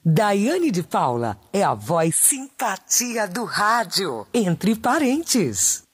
Daiane de Paula é a voz simpatia do rádio. Entre parentes.